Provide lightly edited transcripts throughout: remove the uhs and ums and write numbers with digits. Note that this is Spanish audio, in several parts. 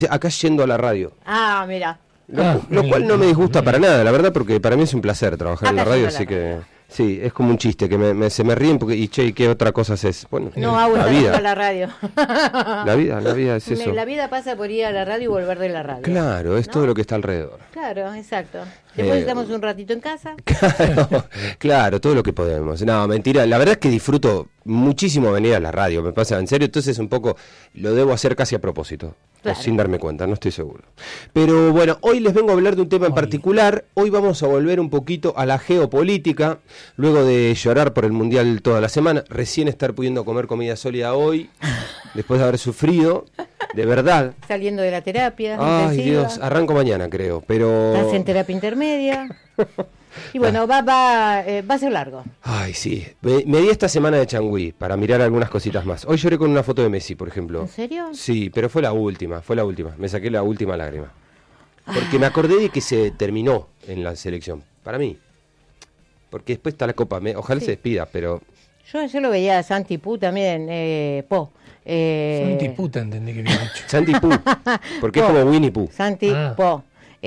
acá yendo a la radio. Ah, mira. Lo cual no me disgusta para nada, la verdad, porque para mí es un placer trabajar en la radio, así que... Sí, es como un chiste, que se me ríen porque, y che, ¿qué otra cosa haces? Bueno, No, la vida. a la radio. La vida es eso. La vida pasa por ir a la radio y volver de la radio. Claro, es todo lo que está alrededor. Claro, exacto. Después estamos un ratito en casa. Claro, todo lo que podemos. No, mentira, la verdad es que disfruto muchísimo venir a la radio, me pasa en serio, entonces un poco lo debo hacer casi a propósito. Claro. Sin darme cuenta, no estoy seguro. Pero bueno, hoy les vengo a hablar de un tema en particular. Hoy vamos a volver un poquito a la geopolítica, luego de llorar por el Mundial toda la semana, recién estar pudiendo comer comida sólida hoy, después de haber sufrido, de verdad. Saliendo de la terapia. Ay, intensiva. Dios, arranco mañana creo, pero... Estás en terapia intermedia. Y bueno, va a ser largo. Ay, sí. Me di esta semana de changüí para mirar algunas cositas más. Hoy lloré con una foto de Messi, por ejemplo. ¿En serio? Sí, pero fue la última. Me saqué la última lágrima. Porque me acordé de que se terminó en la selección. Para mí. Porque después está la Copa. Ojalá se despida, pero... Yo lo veía a Santi Pú también, Po. Santi Puta, entendí que había dicho. Santi Pú. Porque es como Winnie Pooh. Santi Po.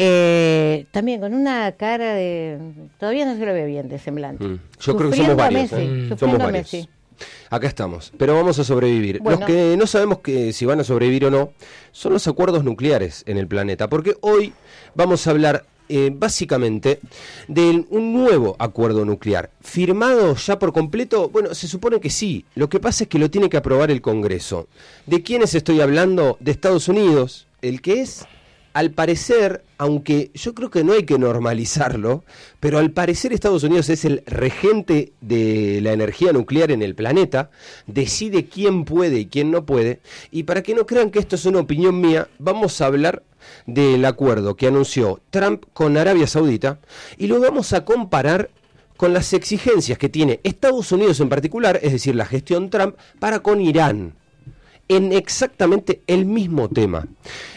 También con una cara de... Todavía no se lo ve bien de semblante. Yo creo que somos varios. Somos varios. Messi. Acá estamos, pero vamos a sobrevivir. Bueno. Los que no sabemos si van a sobrevivir o no son los acuerdos nucleares en el planeta, porque hoy vamos a hablar básicamente de un nuevo acuerdo nuclear. ¿Firmado ya por completo? Bueno, se supone que sí. Lo que pasa es que lo tiene que aprobar el Congreso. ¿De quiénes estoy hablando? De Estados Unidos, el que es... Al parecer, aunque yo creo que no hay que normalizarlo, pero al parecer Estados Unidos es el regente de la energía nuclear en el planeta, decide quién puede y quién no puede, y para que no crean que esto es una opinión mía, vamos a hablar del acuerdo que anunció Trump con Arabia Saudita, y lo vamos a comparar con las exigencias que tiene Estados Unidos en particular, es decir, la gestión Trump, para con Irán. En exactamente el mismo tema.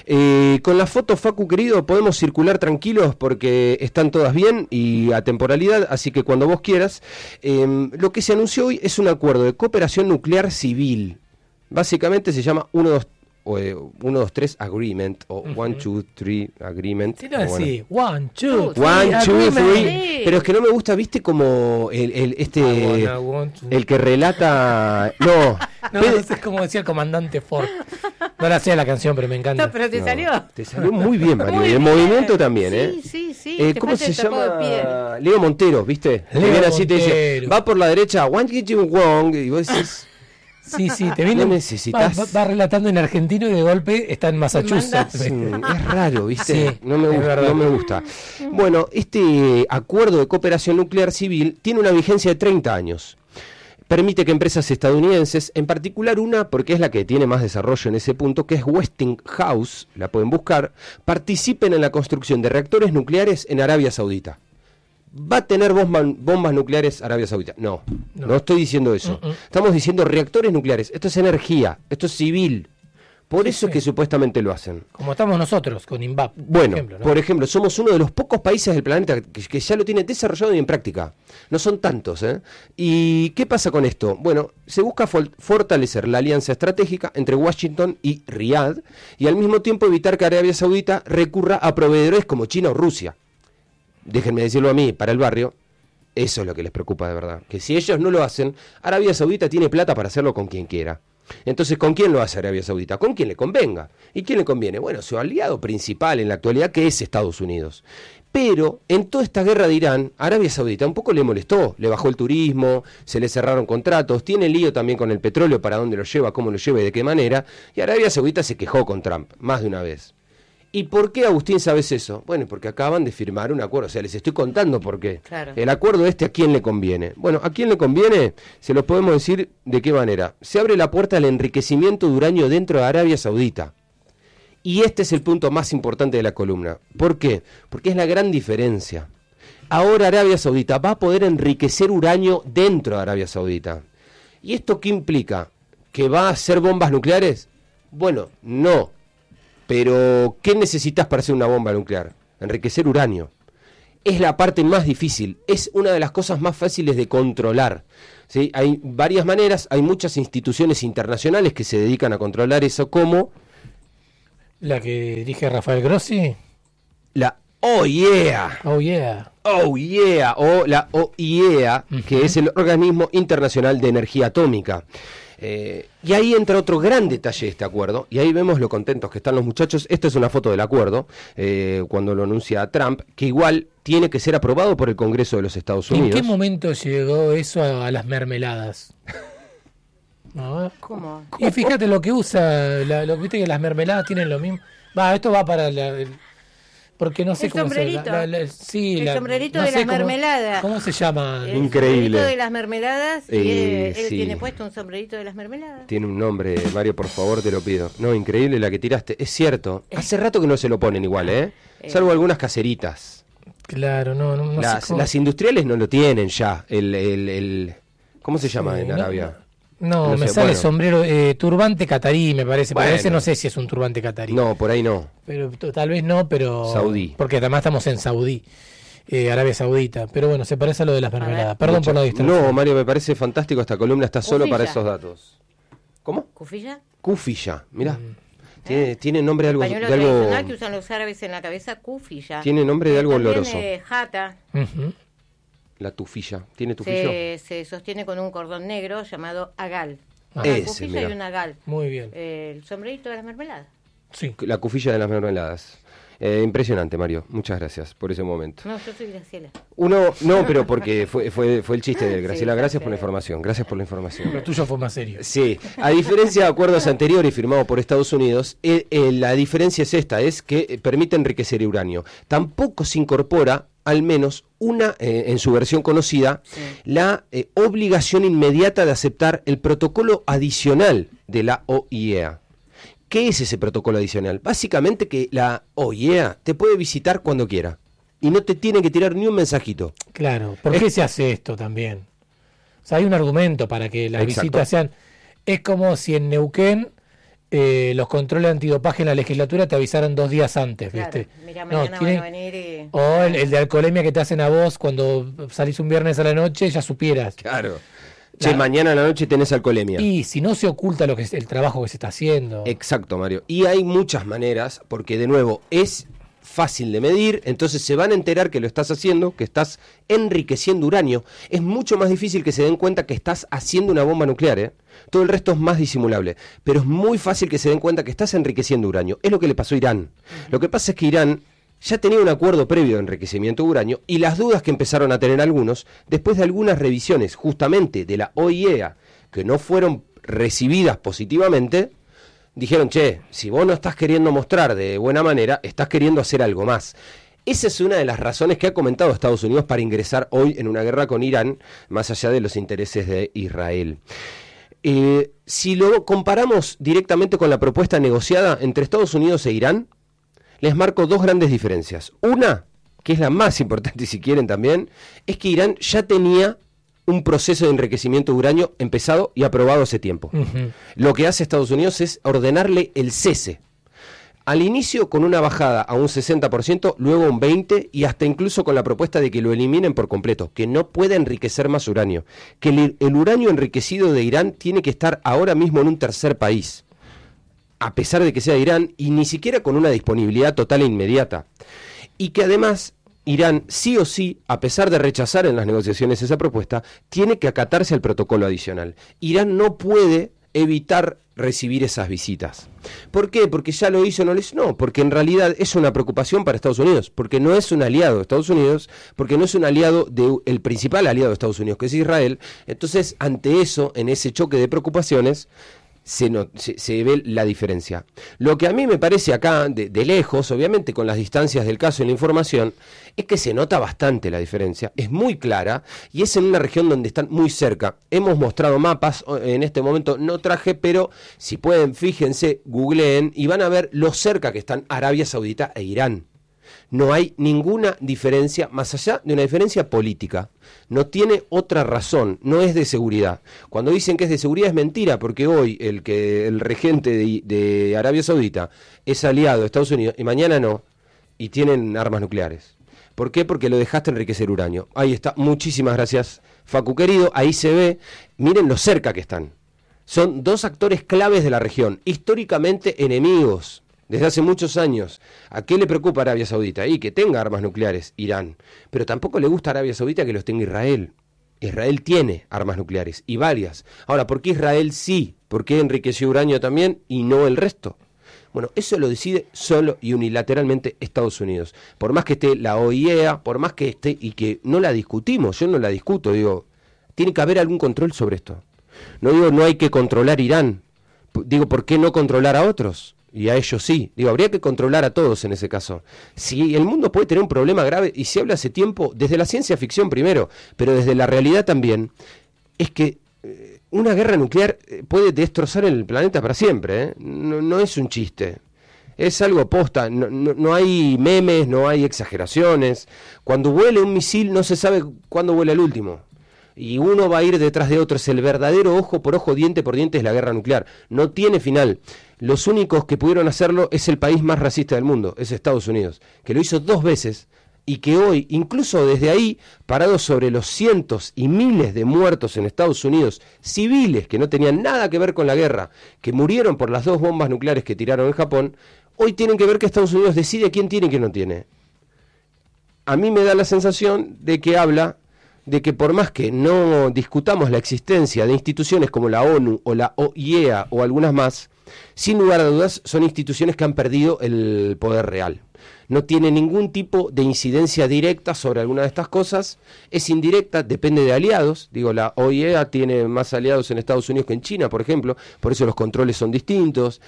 Con la foto, Facu querido, podemos circular tranquilos porque están todas bien y a temporalidad, así que cuando vos quieras. Lo que se anunció hoy es un acuerdo de cooperación nuclear civil. Básicamente se llama 1-2-3 Agreement o 1-2-3 Agreement. Sí, no, sí. 1-2-3 1-2-3. Pero es que no me gusta, viste, como el que relata. No, es como decía el comandante Ford. No la sé la canción, pero me encanta. No, pero te salió. Te salió muy bien, Mario. Y el movimiento también, Sí. ¿Cómo se llama? Leo Montero, ¿viste? Leo viene así, te dice, Montero. va por la derecha, Wong, y vos decís... Sí, te viene. No necesitas. Va relatando en argentino y de golpe está en Massachusetts. Es raro, ¿viste? Sí, no me gusta. Bueno, este acuerdo de cooperación nuclear civil tiene una vigencia de 30 años. Permite que empresas estadounidenses, en particular una, porque es la que tiene más desarrollo en ese punto, que es Westinghouse, la pueden buscar, participen en la construcción de reactores nucleares en Arabia Saudita. ¿Va a tener bombas nucleares Arabia Saudita? No estoy diciendo eso. Estamos diciendo reactores nucleares. Esto es energía, esto es civil. Por eso es que supuestamente lo hacen. Como estamos nosotros con INVAP. Bueno, por ejemplo, somos uno de los pocos países del planeta que ya lo tiene desarrollado y en práctica. No son tantos, ¿eh? ¿Y qué pasa con esto? Bueno, se busca fortalecer la alianza estratégica entre Washington y Riad y al mismo tiempo evitar que Arabia Saudita recurra a proveedores como China o Rusia. Déjenme decirlo a mí, para el barrio, eso es lo que les preocupa de verdad. Que si ellos no lo hacen, Arabia Saudita tiene plata para hacerlo con quien quiera. Entonces, ¿con quién lo hace Arabia Saudita? Con quien le convenga. ¿Y quién le conviene? Bueno, su aliado principal en la actualidad, que es Estados Unidos. Pero en toda esta guerra de Irán, Arabia Saudita un poco le molestó, le bajó el turismo, se le cerraron contratos, tiene lío también con el petróleo, para dónde lo lleva, cómo lo lleva y de qué manera, y Arabia Saudita se quejó con Trump, más de una vez. ¿Y por qué, Agustín, sabes eso? Bueno, porque acaban de firmar un acuerdo, o sea, les estoy contando por qué. Claro. El acuerdo ¿a quién le conviene? Bueno, ¿a quién le conviene? Se lo podemos decir de qué manera. Se abre la puerta al enriquecimiento de uranio dentro de Arabia Saudita. Y este es el punto más importante de la columna. ¿Por qué? Porque es la gran diferencia. Ahora Arabia Saudita va a poder enriquecer uranio dentro de Arabia Saudita. ¿Y esto qué implica? ¿Que va a hacer bombas nucleares? Bueno, no. Pero, ¿qué necesitas para hacer una bomba nuclear? Enriquecer uranio. Es la parte más difícil, es una de las cosas más fáciles de controlar. ¿Sí? Hay varias maneras, hay muchas instituciones internacionales que se dedican a controlar eso, como La que dirige Rafael Grossi. La OIEA. Oh, yeah. OIEA o la OIEA, que es el Organismo Internacional de Energía Atómica. Y ahí entra otro gran detalle de este acuerdo, y ahí vemos lo contentos que están los muchachos. Esta es una foto del acuerdo, cuando lo anuncia Trump, que igual tiene que ser aprobado por el Congreso de los Estados Unidos. ¿En qué momento llegó eso a las mermeladas? ¿No? ¿Cómo? Y fíjate lo que usa, viste que las mermeladas tienen lo mismo. Esto va para porque no sé El cómo sombrerito. sí, El sombrerito no de sé las mermeladas. ¿Cómo se llama? El Increíble. sombrerito de las mermeladas. Y él sí. tiene puesto un sombrerito de las mermeladas. Tiene un nombre, Mario, por favor, te lo pido. No, increíble la que tiraste. Es cierto. Hace rato que no se lo ponen igual, salvo algunas caseritas. Claro, no sé cómo. Las industriales no lo tienen ya. ¿Cómo se llama en Arabia? No, me sé, sale bueno. sombrero, turbante catarí, me parece. Bueno. Pero ese no sé si es un turbante catarí. No, por ahí no. Pero tal vez no, pero... Saudí. Porque además estamos en Saudí, Arabia Saudita. Pero bueno, se parece a lo de las mermeladas. Perdón por la distracción. No, Mario, me parece fantástico. Esta columna está solo Cufilla. para esos datos. ¿Cómo? ¿Cufilla? Cufilla, mirá. Tiene nombre de algo... Pañuelo de algo tradicional que usan los árabes en la cabeza, cufilla. tiene nombre de algo También, oloroso. jata. Ujú. La tufilla. ¿Tiene tufillo? Se sostiene con un cordón negro llamado agal. Ah. Una Ese, cufilla mirá. y un agal. Muy bien. El sombrerito de las mermeladas. Sí. La cufilla de las mermeladas. Impresionante, Mario. Muchas gracias por ese momento. No, yo soy Graciela. No, pero porque fue el chiste de Graciela. Sí, Gracias sí. por la información. Gracias por la información. Lo tuyo fue más serio. Sí, a diferencia de acuerdos anteriores firmados por Estados Unidos, la diferencia es esta, es que permite enriquecer uranio. Tampoco se incorpora, al menos en su versión conocida, la obligación inmediata de aceptar el protocolo adicional de la OIEA. ¿Qué es ese protocolo adicional? Básicamente que la OIEA te puede visitar cuando quiera y no te tiene que tirar ni un mensajito. Claro. ¿Por qué se hace esto también? O sea, hay un argumento para que las Exacto. visitas sean... Es como si en Neuquén los controles antidopaje en la legislatura te avisaran 2 días antes, Claro. ¿viste? Mira, No, mañana tienen- van a venir y... O el de alcoholemia que te hacen a vos cuando salís un viernes a la noche, ya supieras. Claro. Che, mañana a la noche tenés alcoholemia. Y si no se oculta el trabajo que se está haciendo. Exacto, Mario. Y hay muchas maneras, porque de nuevo es fácil de medir, entonces se van a enterar que lo estás haciendo, que estás enriqueciendo uranio. Es mucho más difícil que se den cuenta que estás haciendo una bomba nuclear, ¿eh? Todo el resto es más disimulable, pero es muy fácil que se den cuenta que estás enriqueciendo uranio. Es lo que le pasó a Irán. Lo que pasa es que Irán ya tenía un acuerdo previo de enriquecimiento de uranio y las dudas que empezaron a tener algunos, después de algunas revisiones justamente de la OIEA, que no fueron recibidas positivamente, dijeron, che, si vos no estás queriendo mostrar de buena manera, estás queriendo hacer algo más. Esa es una de las razones que ha comentado Estados Unidos para ingresar hoy en una guerra con Irán, más allá de los intereses de Israel. Si lo comparamos directamente con la propuesta negociada entre Estados Unidos e Irán, les marco 2 grandes diferencias. Una, que es la más importante si quieren también, es que Irán ya tenía un proceso de enriquecimiento de uranio empezado y aprobado hace tiempo. Ujú. Lo que hace Estados Unidos es ordenarle el cese. Al inicio con una bajada a un 60%, luego un 20% y hasta incluso con la propuesta de que lo eliminen por completo, que no pueda enriquecer más uranio. Que el uranio enriquecido de Irán tiene que estar ahora mismo en un tercer país, a pesar de que sea Irán, y ni siquiera con una disponibilidad total e inmediata. Y que además Irán, sí o sí, a pesar de rechazar en las negociaciones esa propuesta, tiene que acatarse al protocolo adicional. Irán no puede evitar recibir esas visitas. ¿Por qué? Porque ya lo hizo, no lo hizo. No, porque en realidad es una preocupación para Estados Unidos, porque no es un aliado de Estados Unidos, porque no es un aliado el principal aliado de Estados Unidos, que es Israel. Entonces, ante eso, en ese choque de preocupaciones, se ve la diferencia. Lo que a mí me parece acá, de lejos, obviamente con las distancias del caso y la información, es que se nota bastante la diferencia, es muy clara y es en una región donde están muy cerca. Hemos mostrado mapas, en este momento no traje, pero si pueden, fíjense, googleen y van a ver lo cerca que están Arabia Saudita e Irán. No hay ninguna diferencia más allá de una diferencia política. No tiene otra razón, no es de seguridad. Cuando dicen que es de seguridad es mentira, porque hoy el regente de Arabia Saudita es aliado de Estados Unidos y mañana no, y tienen armas nucleares. ¿Por qué? Porque lo dejaste enriquecer uranio. Ahí está, muchísimas gracias, Facu querido, ahí se ve, miren lo cerca que están. Son 2 actores claves de la región, históricamente enemigos. desde hace muchos años. ¿A qué le preocupa a Arabia Saudita? Y que tenga armas nucleares, Irán. Pero tampoco le gusta a Arabia Saudita que los tenga Israel. Israel tiene armas nucleares, y varias. Ahora, ¿por qué Israel sí? ¿Por qué enriqueció uranio también y no el resto? Bueno, eso lo decide solo y unilateralmente Estados Unidos. Por más que esté la OIEA, por más que esté, y que no la discutimos, yo no la discuto, digo, tiene que haber algún control sobre esto. No digo, no hay que controlar Irán. Digo, ¿por qué no controlar a otros? Y a ellos sí. Digo, habría que controlar a todos en ese caso. Si el mundo puede tener un problema grave, y se habla hace tiempo, desde la ciencia ficción primero, pero desde la realidad también, es que una guerra nuclear puede destrozar el planeta para siempre, ¿eh? No es un chiste. Es algo posta, no hay memes, no hay exageraciones. Cuando vuele un misil no se sabe cuándo vuela el último. Y uno va a ir detrás de otro. Es el verdadero ojo por ojo, diente por diente, es la guerra nuclear. No tiene final. Los únicos que pudieron hacerlo es el país más racista del mundo, es Estados Unidos, que lo hizo 2 veces y que hoy, incluso desde ahí, parado sobre los cientos y miles de muertos en Estados Unidos, civiles que no tenían nada que ver con la guerra, que murieron por las 2 bombas nucleares que tiraron en Japón, hoy tienen que ver que Estados Unidos decide quién tiene y quién no tiene. A mí me da la sensación de que habla de que por más que no discutamos la existencia de instituciones como la ONU o la OIEA o algunas más, sin lugar a dudas son instituciones que han perdido el poder real. No tiene ningún tipo de incidencia directa sobre alguna de estas cosas, es indirecta, depende de aliados. Digo, la OIEA tiene más aliados en Estados Unidos que en China, por ejemplo, por eso los controles son distintos.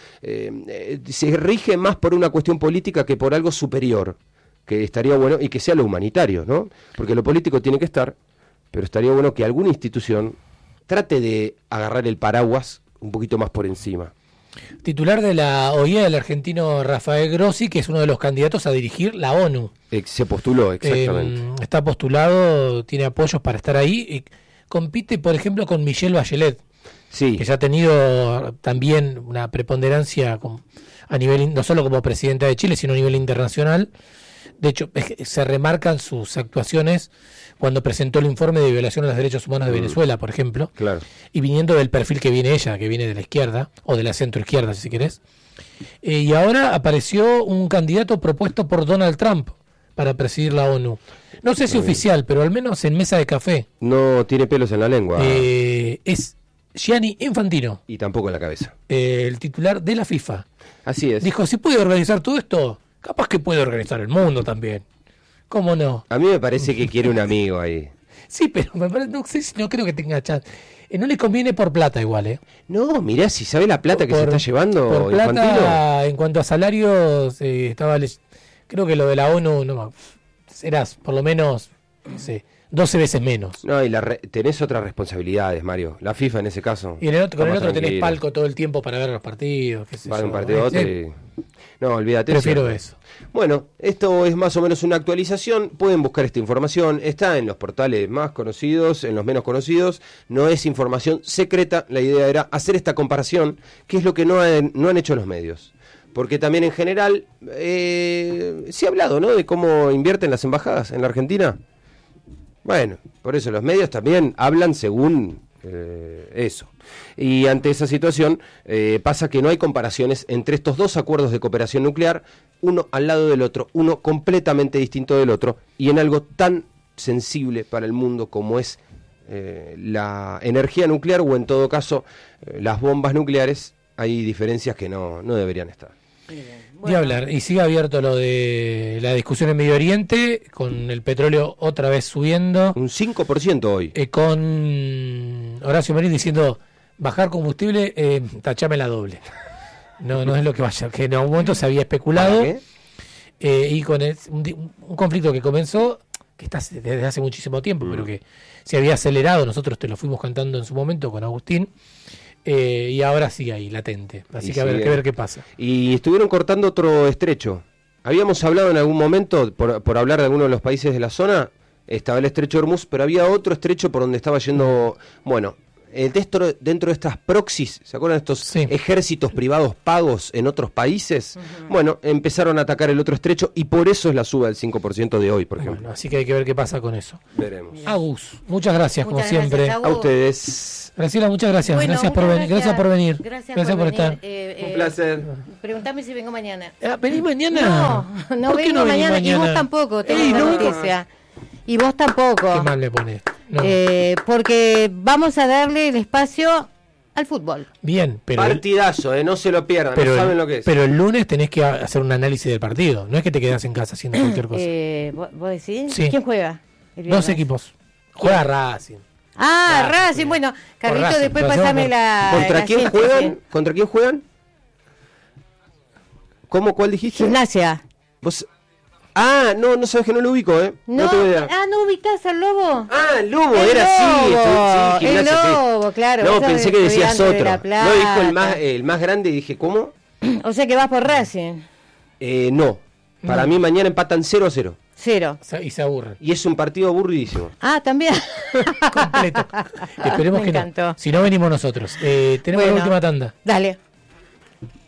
Se rige más por una cuestión política que por algo superior, que estaría bueno, y que sea lo humanitario, ¿no? Porque lo político tiene que estar, pero estaría bueno que alguna institución trate de agarrar el paraguas un poquito más por encima. Titular de la OIEA, el argentino Rafael Grossi, que es uno de los candidatos a dirigir la ONU. Se postuló, exactamente. Está postulado, tiene apoyos para estar ahí. Y compite, por ejemplo, con Michelle Bachelet, sí, que ya ha tenido también una preponderancia a nivel, no solo como presidenta de Chile, sino a nivel internacional. De hecho, se remarcan sus actuaciones cuando presentó el informe de violación a los derechos humanos de Venezuela, por ejemplo, claro. Y viniendo del perfil que viene ella, que viene de la izquierda, o de la centroizquierda, si querés. Y ahora apareció un candidato propuesto por Donald Trump para presidir la ONU. No sé si oficial, pero al menos en mesa de café. No tiene pelos en la lengua. Es Gianni Infantino. Y tampoco en la cabeza. El titular de la FIFA. Así es. Dijo, si puede organizar todo esto, capaz que puede organizar el mundo también. ¿Cómo no? A mí me parece que quiere un amigo ahí. Sí, pero no creo que tenga chance. No le conviene por plata igual, ¿eh? No, mirá, si sabe la plata que se está llevando por plata, Infantino. En cuanto a salarios, creo que lo de la ONU serás por lo menos, no sé, 12 veces menos. No, y tenés otras responsabilidades, Mario. La FIFA en ese caso. Y con el otro tenés palco todo el tiempo para ver los partidos. Para un partido otro No, olvídate. Prefiero eso. Bueno, esto es más o menos una actualización. Pueden buscar esta información. Está en los portales más conocidos, en los menos conocidos. No es información secreta. La idea era hacer esta comparación, que es lo que no han hecho los medios. Porque también en general se ha hablado, ¿no?, de cómo invierten las embajadas en la Argentina. Bueno, por eso los medios también hablan según eso. Y ante esa situación pasa que no hay comparaciones entre estos 2 acuerdos de cooperación nuclear, uno al lado del otro, uno completamente distinto del otro, y en algo tan sensible para el mundo como es la energía nuclear, o en todo caso las bombas nucleares. Hay diferencias que no deberían estar. Bueno. Y hablar, y sigue abierto lo de la discusión en Medio Oriente, con el petróleo otra vez subiendo. Un 5% hoy. Con Horacio Marín diciendo, bajar combustible, tachame la doble. No es lo que vaya, que en algún momento se había especulado. ¿Para qué? Y con un conflicto que comenzó, que está desde hace muchísimo tiempo, pero que se había acelerado, nosotros te lo fuimos cantando en su momento con Agustín. Y ahora sigue ahí, latente. Así que a ver qué pasa. Y estuvieron cortando otro estrecho. Habíamos hablado en algún momento, por hablar de algunos de los países de la zona, estaba el estrecho de Hormuz, pero había otro estrecho por donde estaba yendo. Bueno, dentro de estas proxies, ¿se acuerdan de estos ejércitos privados pagos en otros países? Bueno, empezaron a atacar el otro estrecho y por eso es la suba del 5% de hoy, por ejemplo. Bueno, así que hay que ver qué pasa con eso. Veremos. Agus, muchas gracias, como siempre. A ustedes. Graciela, muchas gracias. Bueno, gracias por venir. Gracias por venir. Gracias por estar. Un placer. Preguntame si vengo mañana. ¿Venís mañana? No vengo mañana. Y vos tampoco, tengo una noticia. Y vos tampoco. ¿Qué mal le pones? No. Porque vamos a darle el espacio al fútbol. Bien, pero... Partidazo, no se lo pierdan, no saben lo que es. Pero el lunes tenés que hacer un análisis del partido. No es que te quedás en casa haciendo cualquier cosa. ¿Vos decís? Sí. ¿Quién juega? 2 equipos. Juega Racing. Racing. Bueno, Carlito, después pasame la... ¿Contra quién juegan? ¿Contra quién juegan? ¿Cómo? ¿Cuál dijiste? Gimnasia. ¿Vos? No sabes que no lo ubico, No tengo idea. ¿no ubicás al Lobo? El Lobo, era así. El Lobo, claro. No, pensé que decías otro. No, dijo el más grande y dije, ¿cómo? O sea que vas por Racing. No. Para mí mañana empatan 0-0. 0. Y se aburren. Y es un partido aburridísimo. También. Completo. Esperemos que no. Si no, venimos nosotros. Tenemos la última tanda. Dale.